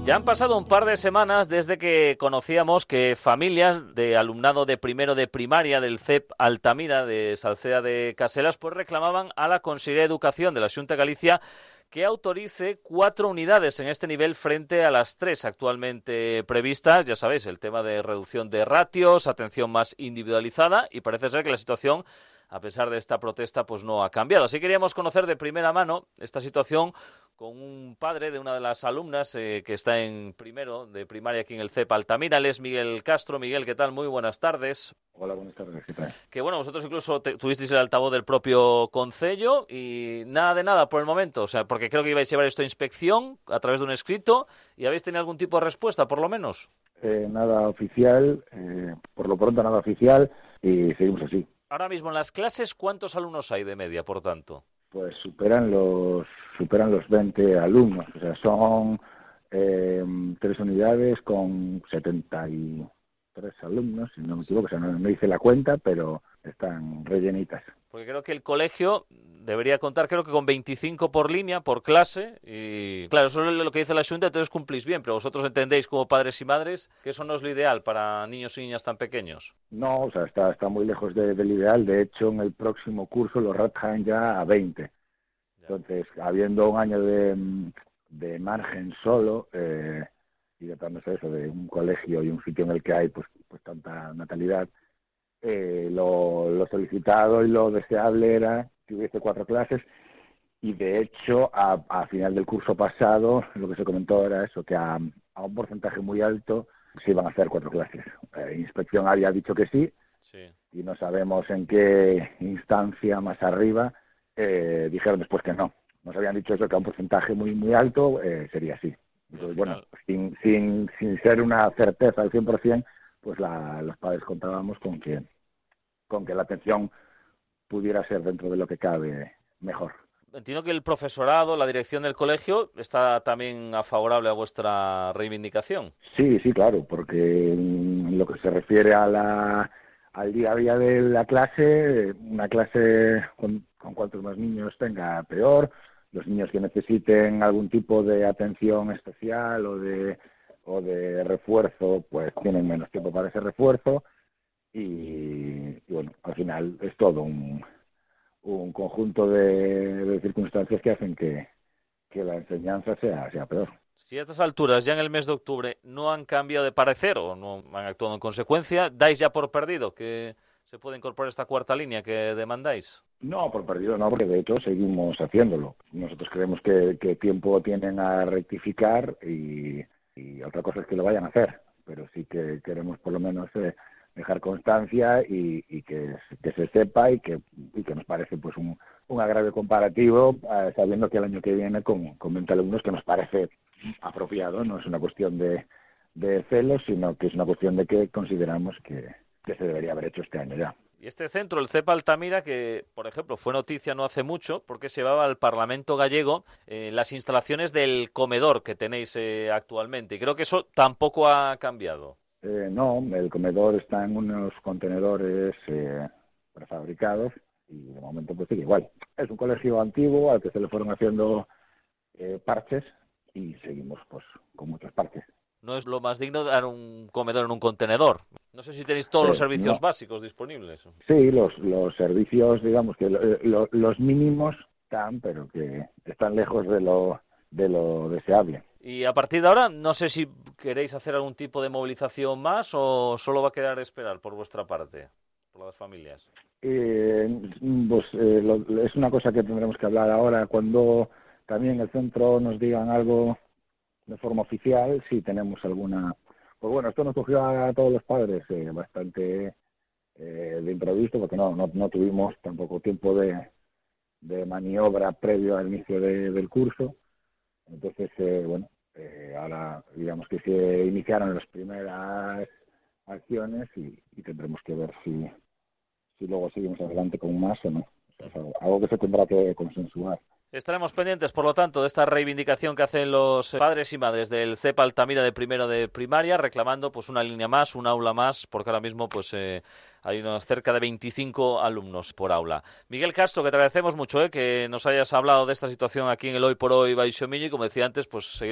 Ya han pasado un par de semanas desde que conocíamos que familias de alumnado de primero de primaria del CEP Altamira de Salcea de Caselas pues reclamaban a la Consellería de Educación de la Xunta de Galicia que autorice 4 unidades en este nivel frente a las 3 actualmente previstas. Ya sabéis, el tema de reducción de ratios, atención más individualizada, y parece ser que la situación, a pesar de esta protesta, pues no ha cambiado. Así queríamos conocer de primera mano esta situación con un padre de una de las alumnas que está en primero de primaria aquí en el CEP Altamira. Él es Miguel Castro. Miguel, ¿qué tal? Muy buenas tardes. Hola, buenas tardes, ¿qué tal? Que bueno, vosotros incluso tuvisteis el altavoz del propio concello y nada de nada por el momento, o sea, porque creo que ibais a llevar esto a inspección a través de un escrito y habéis tenido algún tipo de respuesta, por lo menos. Nada oficial, por lo pronto nada oficial y seguimos así. Ahora mismo en las clases, ¿cuántos alumnos hay de media, por tanto? Pues superan los 20 alumnos, o sea, son 3 unidades con 73 alumnos, si no me equivoco, o sea, no hice la cuenta, pero están rellenitas. Porque creo que el colegio debería contar, creo que con 25 por línea, por clase, y claro, eso es lo que dice la Xunta, entonces cumplís bien, pero vosotros entendéis como padres y madres que eso no es lo ideal para niños y niñas tan pequeños. No, o sea, está muy lejos del ideal, de hecho, en el próximo curso lo rajan ya a 20. Entonces, habiendo un año de margen solo, y tratándose eso de un colegio y un sitio en el que hay pues tanta natalidad, lo solicitado y lo deseable era que hubiese 4 clases, y de hecho a final del curso pasado lo que se comentó era eso, que a un porcentaje muy alto se iban a hacer 4 clases. Inspección había dicho que sí, y no sabemos en qué instancia más arriba dijeron después que no. Nos habían dicho eso, que a un porcentaje muy alto sería así. Entonces, bueno, sin ser una certeza al 100%, pues los padres contábamos con que la atención pudiera ser dentro de lo que cabe mejor. Entiendo que el profesorado, la dirección del colegio, está también favorable a vuestra reivindicación. Sí, claro, porque en lo que se refiere al día a día de la clase, una clase con cuantos más niños tenga, peor. Los niños que necesiten algún tipo de atención especial o de refuerzo, pues tienen menos tiempo para ese refuerzo. Y bueno, al final es todo un conjunto de circunstancias que hacen que la enseñanza sea peor. Si a estas alturas, ya en el mes de octubre, no han cambiado de parecer o no han actuado en consecuencia, ¿dais ya por perdido que se puede incorporar esta 4ª línea que demandáis? No, por perdido no, porque de hecho seguimos haciéndolo. Nosotros creemos que tiempo tienen a rectificar y otra cosa es que lo vayan a hacer, pero sí que queremos por lo menos dejar constancia y que se sepa y que nos parece pues un agravio comparativo, sabiendo que el año que viene con 20 alumnos, que nos parece apropiado, no es una cuestión de celos, sino que es una cuestión de que consideramos que se debería haber hecho este año ya. Y este centro, el CEP Altamira, que, por ejemplo, fue noticia no hace mucho, porque se llevaba al Parlamento gallego las instalaciones del comedor que tenéis actualmente. Y creo que eso tampoco ha cambiado. No, el comedor está en unos contenedores prefabricados y de momento pues sigue igual. Es un colegio antiguo al que se le fueron haciendo parches y seguimos pues con muchos parches. No es lo más digno dar un comedor en un contenedor. No sé si tenéis todos los servicios básicos disponibles. Sí, los servicios, digamos que los mínimos están, pero que están lejos de lo deseable. Y a partir de ahora, no sé si queréis hacer algún tipo de movilización más o solo va a quedar esperar por vuestra parte, por las familias. Pues es una cosa que tendremos que hablar ahora cuando también el centro nos digan algo de forma oficial, si tenemos alguna. Pues bueno, esto nos cogió a todos los padres bastante de imprevisto, porque no tuvimos tampoco tiempo de maniobra previo al inicio del curso. Entonces, ahora digamos que se iniciaron las primeras acciones y tendremos que ver si luego seguimos adelante con más o no. O sea, es algo que se tendrá que consensuar. Estaremos pendientes, por lo tanto, de esta reivindicación que hacen los padres y madres del CEP Altamira de primero de primaria, reclamando pues una línea más, un aula más, porque ahora mismo pues hay unos cerca de 25 alumnos por aula. Miguel Castro, que te agradecemos mucho que nos hayas hablado de esta situación aquí en el Hoy por Hoy Baixo Miño, y como decía antes, pues seguir